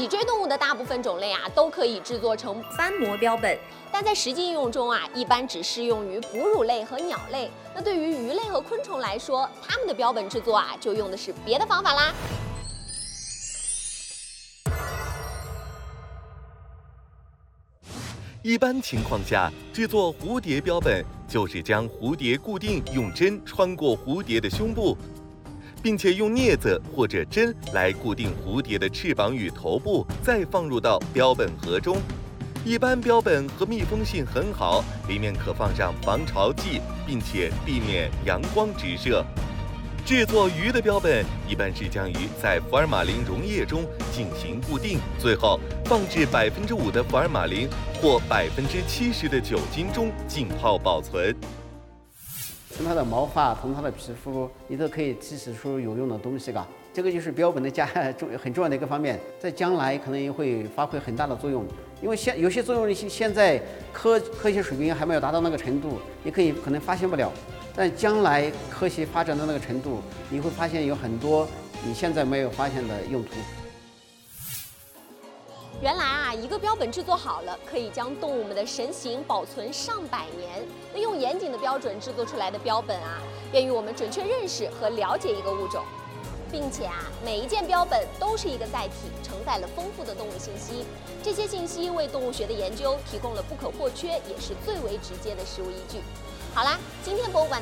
脊椎动物的大部分种类啊，都可以制作成斑膜标本，但在实际应用中啊，一般只适用于哺乳类和鸟类。那对于鱼类和昆虫来说，它们的标本制作啊，就用的是别的方法啦。 一般情况下，制作蝴蝶标本就是将蝴蝶固定，用针穿过蝴蝶的胸部，并且用镊子或者针来固定蝴蝶的翅膀与头部，再放入到标本盒中。一般标本和密封性很好，里面可放上防潮剂，并且避免阳光直射。制作鱼的标本一般是将鱼在福尔马林溶液中进行固定，最后放置5%的福尔马林或70%的酒精中浸泡保存。 从它的毛发，从它的皮肤，你都可以提取出有用的东西嘎。这个就是标本的很重要的一个方面，在将来可能也会发挥很大的作用。因为有些作用现在科学水平还没有达到那个程度，你可能发现不了。但将来科学发展到那个程度，你会发现有很多你现在没有发现的用途。 原来啊，一个标本制作好了，可以将动物们的神形保存上百年。那用严谨的标准制作出来的标本啊，便于我们准确认识和了解一个物种，并且啊，每一件标本都是一个载体，承载了丰富的动物信息。这些信息为动物学的研究提供了不可或缺，也是最为直接的实物依据。好啦，今天博物馆的